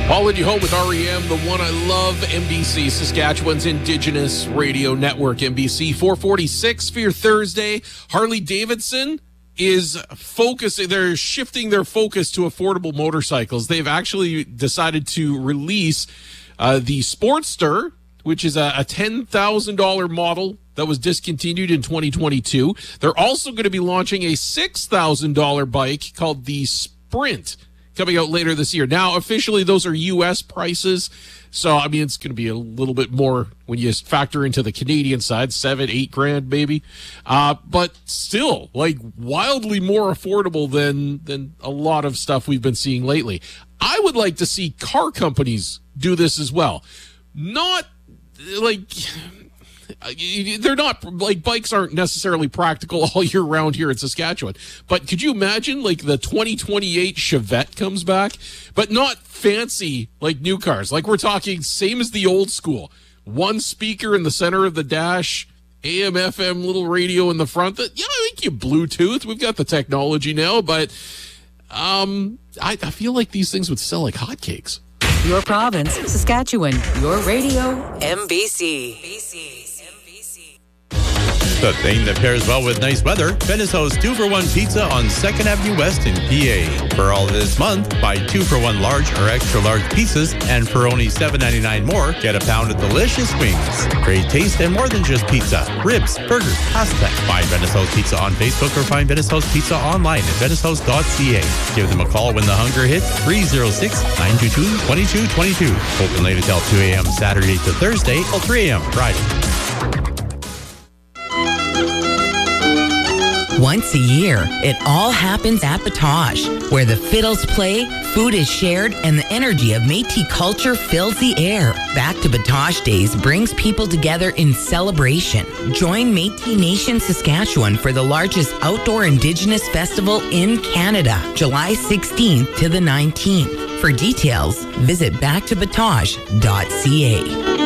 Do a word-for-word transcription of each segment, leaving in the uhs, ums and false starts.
Hauling you home with R E M, the one I love, M B C, Saskatchewan's Indigenous Radio Network, M B C four forty-six for your Thursday. Harley Davidson is focusing, they're shifting their focus to affordable motorcycles. They've actually decided to release uh, the Sportster, which is a, a ten thousand dollars model that was discontinued in twenty twenty-two. They're also going to be launching a six thousand dollars bike called the Sprint, coming out later this year. Now, officially, those are U S prices. So, I mean, it's going to be a little bit more when you factor into the Canadian side, seven, eight grand, maybe. Uh, but still, like, wildly more affordable than, than a lot of stuff we've been seeing lately. I would like to see car companies do this as well. Not, like... They're not, like, bikes aren't necessarily practical all year round here in Saskatchewan. But could you imagine, like, the twenty twenty-eight Chevette comes back, but not fancy like new cars? Like, we're talking same as the old school. One speaker in the center of the dash, A M F M little radio in the front. That, yeah, I think you Bluetooth. We've got the technology now, but um, I, I feel like these things would sell like hotcakes. Your province, Saskatchewan. Your radio, M B C. The thing that pairs well with nice weather, Beneso's two for one pizza on second Avenue West in P A. For all this month, buy two for one large or extra large pizzas, and for only seven ninety-nine more, get a pound of delicious wings. Great taste and more than just pizza. Ribs, burgers, pasta. Find Beneso's Pizza on Facebook or find Beneso's Pizza online at benesos dot c a. Give them a call when the hunger hits, three oh six, nine two two, two two two two. Open late until two a.m. Saturday to Thursday till three a.m. Friday. Once a year, it all happens at Batoche, where the fiddles play, food is shared, and the energy of Métis culture fills the air. Back to Batoche Days brings people together in celebration. Join Métis Nation Saskatchewan for the largest outdoor Indigenous festival in Canada, July sixteenth to the nineteenth. For details, visit back to batoche dot c a.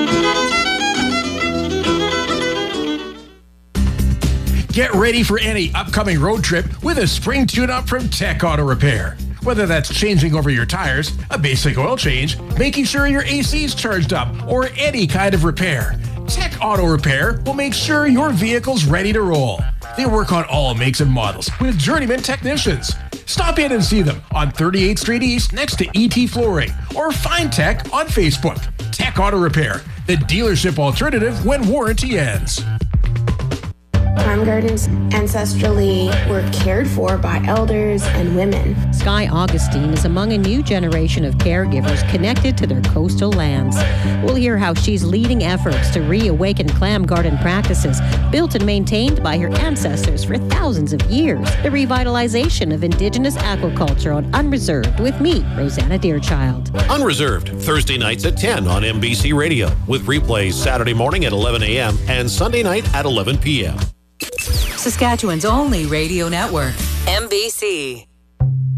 Get ready for any upcoming road trip with a spring tune-up from Tech Auto Repair. Whether that's changing over your tires, a basic oil change, making sure your A C's charged up, or any kind of repair, Tech Auto Repair will make sure your vehicle's ready to roll. They work on all makes and models with journeyman technicians. Stop in and see them on thirty-eighth Street East next to E T Flooring, or find Tech on Facebook. Tech Auto Repair, the dealership alternative when warranty ends. Farm gardens ancestrally were cared for by elders and women. Sky Augustine is among a new generation of caregivers connected to their coastal lands. We'll hear how she's leading efforts to reawaken clam garden practices built and maintained by her ancestors for thousands of years. The revitalization of Indigenous aquaculture on Unreserved with me, Rosanna Deerchild. Unreserved, Thursday nights at ten on M B C Radio, with replays Saturday morning at eleven a.m. and Sunday night at eleven p.m. Saskatchewan's only radio network, M B C.